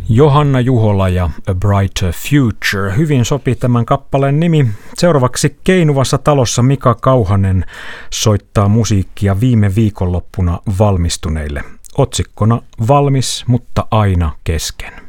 Johanna Juhola ja A Brighter Future. Hyvin sopii tämän kappaleen nimi. Seuraavaksi Keinuvassa talossa Mika Kauhanen soittaa musiikkia viime viikonloppuna valmistuneille. Otsikkona Valmis, mutta aina kesken.